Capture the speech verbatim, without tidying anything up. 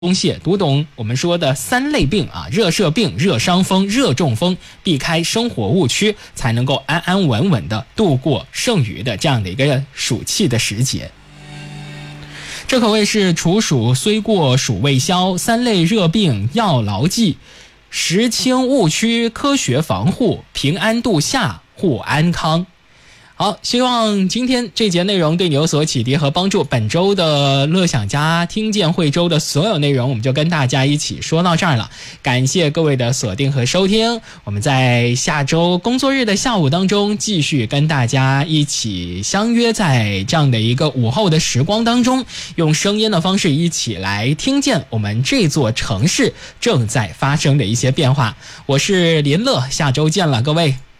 松懈，读懂我们说的三类病啊，热射病、热伤风、热中风，避开生活误区，才能够安安稳稳的度过剩余的这样的一个暑气的时节。这可谓是处暑虽过暑未消，三类热病要牢记，识清误区科学防护，平安度夏护安康。好，希望今天这节内容对你有所启迪和帮助。本周的乐享家听见惠州的所有内容，我们就跟大家一起说到这儿了。感谢各位的锁定和收听，我们在下周工作日的下午当中，继续跟大家一起相约在这样的一个午后的时光当中，用声音的方式一起来听见我们这座城市正在发生的一些变化。我是林乐，下周见了各位。